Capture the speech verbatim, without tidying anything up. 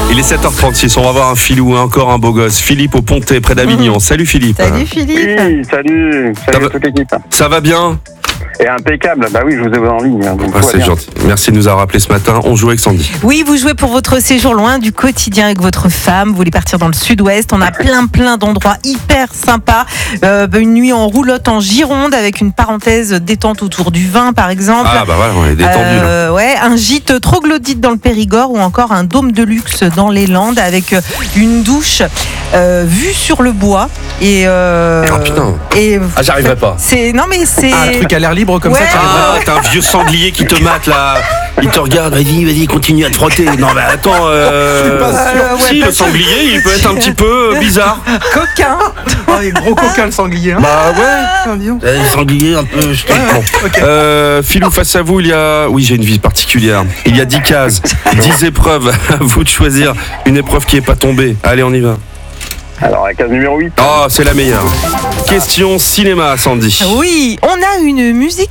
Il est sept heures trente-six, on va voir un filou, encore un beau gosse. Philippe au Pontet, près d'Avignon. Mmh. Salut Philippe. Salut Philippe. Oui, salut. Salut à toute l'équipe. Ça va bien? Et impeccable, bah oui, je vous ai vu en ligne. Donc ah, c'est gentil. Merci de nous avoir rappelé ce matin. On joue avec Sandy. Oui, vous jouez pour votre séjour loin du quotidien avec votre femme. Vous voulez partir dans le sud-ouest. On a plein, plein d'endroits hyper sympas. Euh, une nuit en roulotte en Gironde avec une parenthèse détente autour du vin, par exemple. Ah, bah voilà, on est détendu. Euh, ouais, un gîte troglodyte dans le Périgord ou encore un dôme de luxe dans les Landes avec une douche euh, vue sur le bois. Et, euh, oh putain. Et, ah, j'arriverai pas. C'est, non, mais c'est. Ah, un truc à l'air libre comme ouais, ça. Ah, t'as un vieux sanglier qui te mate là. Il te regarde, vas-y, vas-y, continue à te frotter. Non, mais attends. Euh... Je suis pas sûr. Euh, ouais, si, pas le sanglier, il peut être un petit peu bizarre. Coquin. Oh, il est gros coquin le sanglier. Hein. Bah ouais. Euh, le sanglier, un peu. Je te ouais, bon. Okay. Euh, Philou, face à vous, il y a. Oui, j'ai une vie particulière. Il y a dix cases, dix épreuves. À vous de choisir une épreuve qui n'est pas tombée. Allez, on y va. Alors, la case numéro huit. Oh, c'est la meilleure. Question cinéma, Sandy. Oui, on a une musique